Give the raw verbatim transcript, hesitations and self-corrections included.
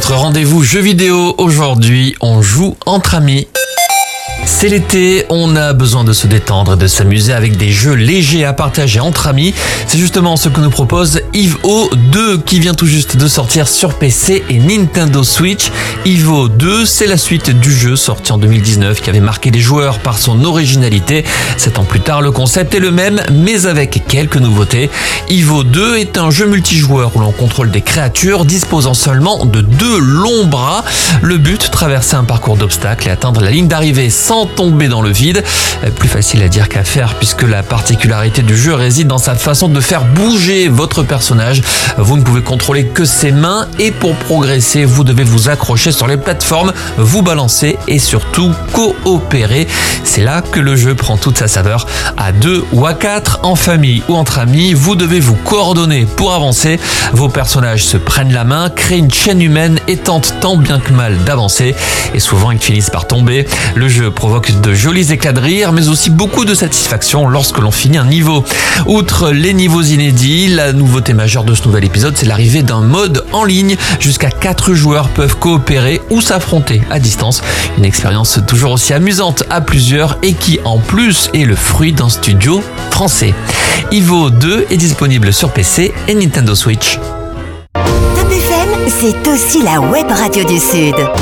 votre rendez-vous jeux vidéo. Aujourd'hui, on joue entre amis. C'est l'été, on a besoin de se détendre et de s'amuser avec des jeux légers à partager entre amis. C'est justement ce que nous propose Evo deux qui vient tout juste de sortir sur P C et Nintendo Switch. Evo deux, c'est la suite du jeu sorti en deux mille dix-neuf qui avait marqué les joueurs par son originalité. Sept ans plus tard, le concept est le même mais avec quelques nouveautés. Evo deux est un jeu multijoueur où l'on contrôle des créatures disposant seulement de deux longs bras. Le but, traverser un parcours d'obstacles et atteindre la ligne d'arrivée sans tomber dans le vide. Plus facile à dire qu'à faire puisque la particularité du jeu réside dans sa façon de faire bouger votre personnage. Vous ne pouvez contrôler que ses mains et pour progresser, vous devez vous accrocher sur les plateformes, vous balancer et surtout coopérer. C'est là que le jeu prend toute sa saveur. À deux ou à quatre, en famille ou entre amis, vous devez vous coordonner pour avancer. Vos personnages se prennent la main, créent une chaîne humaine et tentent tant bien que mal d'avancer. Et souvent, ils finissent par tomber. Le jeu provoque de jolis éclats de rire, mais aussi beaucoup de satisfaction lorsque l'on finit un niveau. Outre les niveaux inédits, la nouveauté majeure de ce nouvel épisode, c'est l'arrivée d'un mode en ligne. Jusqu'à quatre joueurs peuvent coopérer ou s'affronter à distance. Une expérience toujours aussi amusante à plusieurs et qui, en plus, est le fruit d'un studio français. Evo deux est disponible sur P C et Nintendo Switch. Top F M, c'est aussi la web radio du Sud.